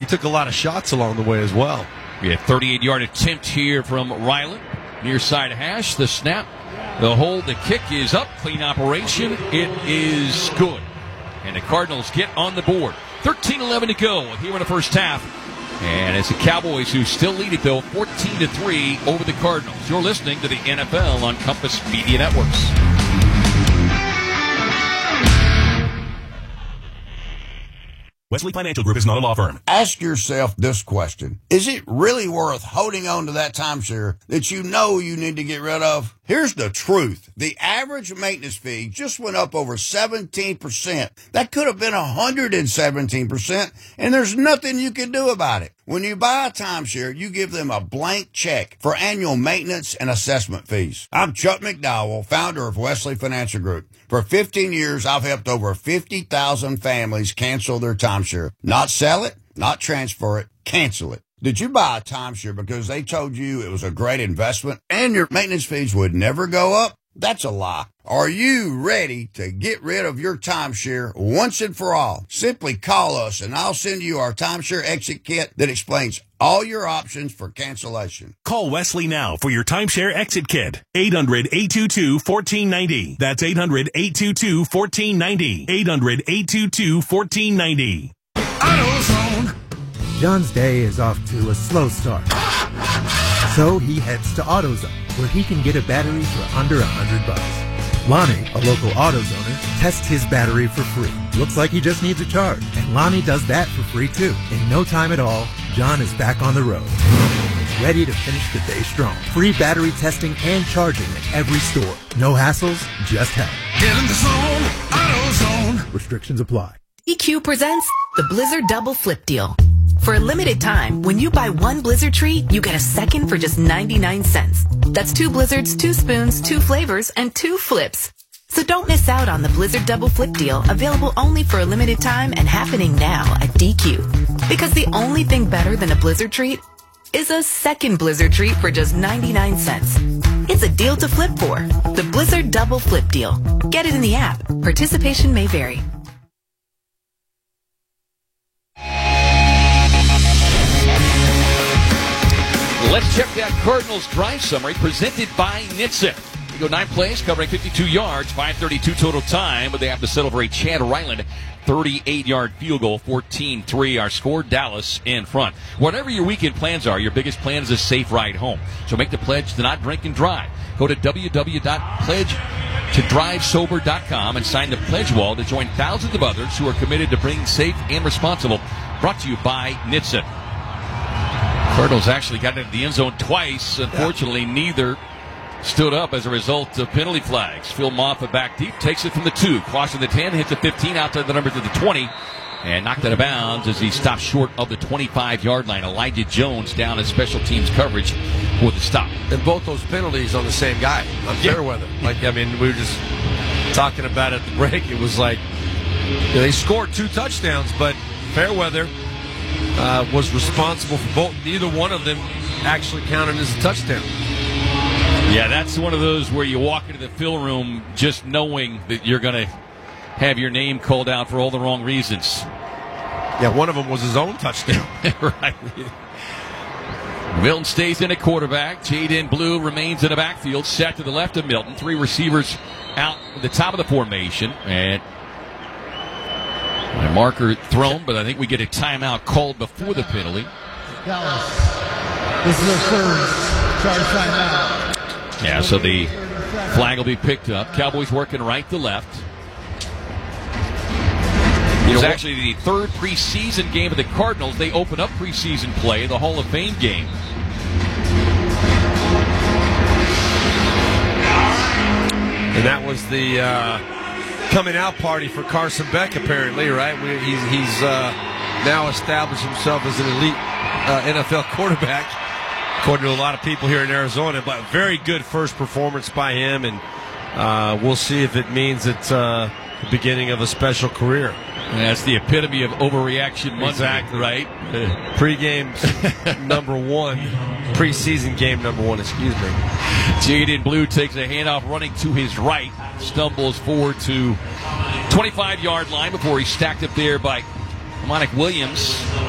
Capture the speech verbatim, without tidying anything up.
took a lot of shots along the way as well. We had thirty-eight-yard attempt here from Ryland. Near side hash, the snap, the hold, the kick is up. Clean operation. It is good. And the Cardinals get on the board. thirteen eleven to go here in the first half. And it's the Cowboys who still lead it, though, fourteen to three over the Cardinals. You're listening to the N F L on Compass Media Networks. Wesley Financial Group is not a law firm. Ask yourself this question. Is it really worth holding on to that timeshare that you know you need to get rid of? Here's the truth. The average maintenance fee just went up over seventeen percent. That could have been one hundred seventeen percent, and there's nothing you can do about it. When you buy a timeshare, you give them a blank check for annual maintenance and assessment fees. I'm Chuck McDowell, founder of Wesley Financial Group. For fifteen years, I've helped over fifty thousand families cancel their timeshare. Not sell it, not transfer it, cancel it. Did you buy a timeshare because they told you it was a great investment and your maintenance fees would never go up? That's a lie. Are you ready to get rid of your timeshare once and for all? Simply call us and I'll send you our timeshare exit kit that explains all your options for cancellation. Call Wesley now for your timeshare exit kit. eight hundred, eight two two, one four nine zero. That's eight hundred, eight two two, one four nine zero. eight hundred, eight two two, one four nine zero. AutoZone. John's day is off to a slow start. So he heads to AutoZone, where he can get a battery for under a hundred bucks. Lonnie, a local AutoZoner, tests his battery for free. Looks like he just needs a charge, and Lonnie does that for free too. In no time at all, John is back on the road. He's ready to finish the day strong. Free battery testing and charging at every store. No hassles, just help. Get in the zone, AutoZone. Restrictions apply. E Q presents the Blizzard Double Flip Deal. For a limited time, when you buy one Blizzard treat, you get a second for just ninety-nine cents. That's two Blizzards, two spoons, two flavors, and two flips. So don't miss out on the Blizzard Double Flip Deal, available only for a limited time and happening now at D Q. Because the only thing better than a Blizzard treat is a second Blizzard treat for just ninety-nine cents. It's a deal to flip for. The Blizzard Double Flip Deal. Get it in the app. Participation may vary. Let's check that Cardinals drive summary presented by N H T S A. You go nine plays, covering fifty-two yards, five thirty-two total time, but they have to settle for a Chad Ryland thirty-eight-yard field goal, fourteen three. Our score, Dallas in front. Whatever your weekend plans are, your biggest plan is a safe ride home. So make the pledge to not drink and drive. Go to w w w dot pledge to drive sober dot com and sign the pledge wall to join thousands of others who are committed to being safe and responsible. Brought to you by N H T S A. Cardinals actually got into the end zone twice. Unfortunately, yeah. Neither stood up as a result of penalty flags. Phil Moffa back deep, takes it from the two. Crossing the ten, hits the fifteen, outside the number to the twenty, and knocked out of bounds as he stopped short of the twenty-five-yard line. Elijah Jones down in special teams coverage for the stop. And both those penalties on the same guy, on yeah. Fairweather. Like, I mean, we were just talking about it at the break. It was like, you know, they scored two touchdowns, but Fairweather Uh, was responsible for both. Neither one of them actually counted as a touchdown. Yeah, that's one of those where you walk into the film room just knowing that you're going to have your name called out for all the wrong reasons. Yeah, one of them was his own touchdown. Right. Milton stays in at quarterback. Jaden Blue remains in the backfield, set to the left of Milton. Three receivers out at the top of the formation. And a marker thrown, but I think we get a timeout called before the penalty. Dallas, this is their third charge timeout. Yeah, so the flag will be picked up. Cowboys working right to left. It was actually the third preseason game of the Cardinals. They open up preseason play, the Hall of Fame game. And that was the uh, coming out party for Carson Beck, apparently, right? We, he's he's uh, now established himself as an elite uh, N F L quarterback, according to a lot of people here in Arizona. But very good first performance by him, and uh, we'll see if it means it's uh, the beginning of a special career. And that's the epitome of overreaction Monday, exactly. Right? Uh, Pre-game number one. Preseason game number one, excuse me. Jaden Blue takes a handoff running to his right. Stumbles forward to twenty-five-yard line before he's stacked up there by Monic Williams.